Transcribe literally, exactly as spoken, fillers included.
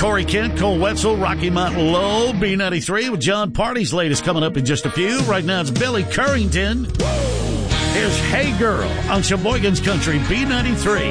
Corey Kent, Cole Wetzel, Rocky Mountain Low, B ninety-three with John Party's latest coming up in just a few. Right now it's Billy Currington. Here's Hey Girl on Sheboygan's Country, B ninety-three.